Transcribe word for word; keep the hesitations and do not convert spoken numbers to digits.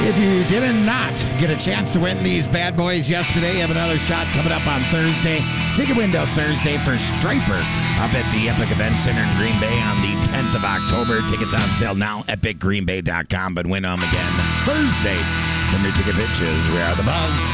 If you did not get a chance to win these bad boys yesterday, you have another shot coming up on Thursday. Ticket window Thursday for Striper up at the Epic Event Center in Green Bay on the tenth of October. Tickets on sale now, epic green bay dot com, but win them again Thursday from your ticket pitches. We are the Buzz.